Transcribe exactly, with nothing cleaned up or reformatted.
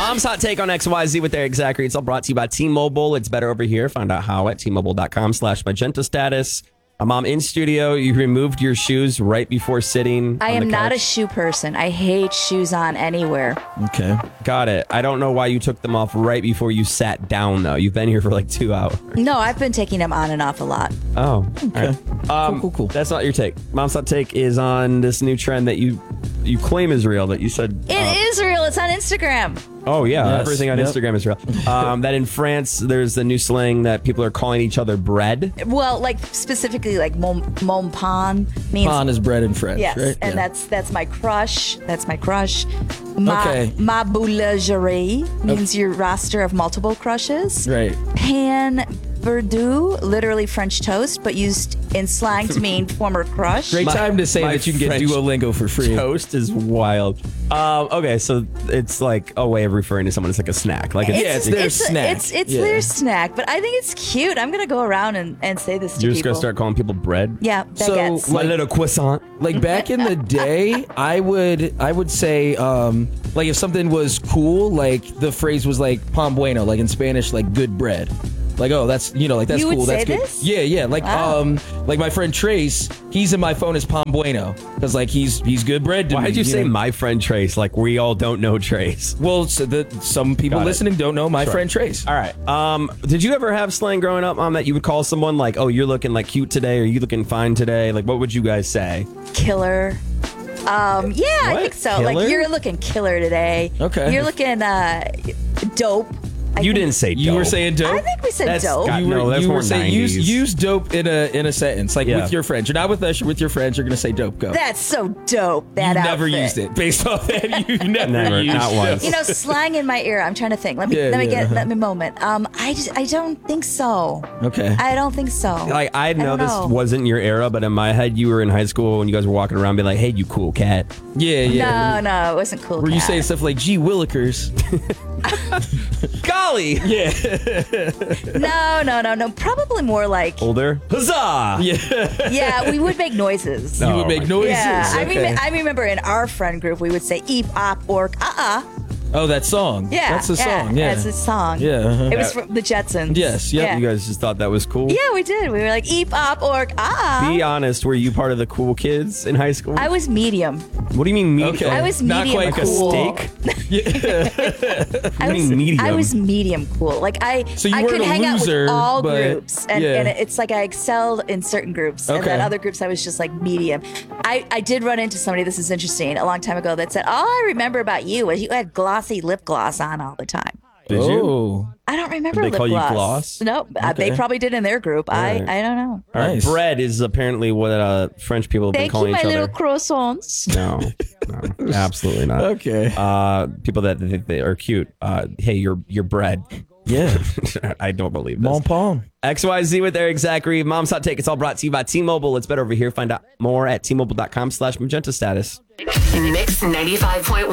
Mom's hot take on X Y Z with Eric Zachary. It's all brought to you by T-Mobile. It's better over here. Find out how at T-Mobile.com slash magenta status. A mom in studio, you removed your shoes right before sitting. I on am the not a couch. shoe person. I hate shoes on anywhere. Okay. Got it. I don't know why you took them off right before you sat down, though. You've been here for like two hours. No, I've been taking them on and off a lot. Oh, Okay. right. Um, Cool, cool, cool. That's not your take. Mom's hot take is on this new trend that you you claim is real. That you said It uh, is real. It's on Instagram. Oh yeah, Yes. everything on Yep. Instagram is real. Um, that in France, there's the new slang that people are calling each other bread. Well, like specifically, like mon, mon pan means Pan is bread in French, yes, right? and Yeah. that's that's my crush. That's my crush. Ma, Okay. ma boulangerie means your roster of multiple crushes. Right. Pan Verdou, literally French toast, but used in slang to mean former crush. Great My- time to say my that you can get French Duolingo for free. Toast is wild. Um, okay, so it's like a way of referring to someone as like a snack. Like it's, Yeah, it's their it's, snack. It's it's Yeah. their snack, but I think it's cute. I'm gonna go around and, and say this to you're just people. gonna start calling people bread. Yeah, So, baguettes. My little croissant. Like back in the day, I would I would say um like if something was cool, like the phrase was like pan bueno, like in Spanish, like good bread. Like, oh, that's you know, like that's You would cool. say That's good. this? Yeah, yeah. Like Wow. um like my friend Trace, he's in my phone as pan bueno because like he's he's good bread to Why me. did you say know? my friend Trace? Like we all don't know Trace. Well, so the, some people Got it. listening don't know my Sure. friend Trace. All right. Um, did you ever have slang growing up, Mom, that you would call someone like, "Oh, you're looking like cute today," or "You looking fine today"? Like, what would you guys say? Killer. Um, yeah, I What? think so. Killer? Like you're looking killer today. Okay. You're looking uh, dope. I You think- didn't say You dope. were saying dope. I think we said That's dope. got- you were, no, that's you more were saying use nineties. use dope in a in a sentence, like Yeah. with your friends. You're not with us. You're with your friends. You're gonna say dope. Go. That's so dope. That you never outfit. used it based off that. You never, Never, used not dope. once. You know, slang in my ear. I'm trying to think. Let me Yeah, let me yeah, get uh-huh. let me a moment. Um, I just I don't think so. Okay. I don't think so. Like I know don't this know. wasn't your era, but in my head, you were in high school and you guys were walking around, being like, "Hey, you cool cat." yeah, yeah. No, no, it wasn't cool. Were you cat. saying stuff like "Gee Willikers"? Golly, Yeah. No, no, no, no. Probably more like older. Huzzah! yeah. yeah. We would make noises. You Oh would make my- noises. Yeah, I, Okay. rem- I remember in our friend group we would say eep, op, ork, uh uh. Oh, that song. Yeah. That's a yeah, song. Yeah. That's a song. Yeah, uh-huh. It was from the Jetsons. Yes, yep. Yeah. You guys just thought that was cool. Yeah, we did. We were like eep, op, ork, uh Be uh. honest, were you part of the cool kids in high school? I was medium. What do you mean medium? Okay. I was Not medium quite Like a cool. steak? I do you was mean medium? I was medium cool. Like I, So you I weren't could a hang out loser, with all but- groups, and, yeah. and it's like I excelled in certain groups, and Okay. then other groups I was just like medium. I, I did run into somebody. This is interesting. A long time ago, that said, "All I remember about you was you had glossy lip gloss on all the time." Did you? Oh. I don't remember Did they lip call you gloss. gloss? Nope. Uh, they Okay. probably did in their group. I, right. I don't know. All right, Nice. bread is apparently what uh, French people have been Thank you, calling my each little other. croissants. No, no, absolutely not. Okay. Uh, people that think they are cute. Uh, hey, you're you're bread. Yeah. I don't believe this. Mon palm. X Y Z with Eric Zachary. Mom's Hot Take. It's all brought to you by T-Mobile. It's better over here. Find out more at T-Mobile.com slash magenta status. Mix ninety-five point one.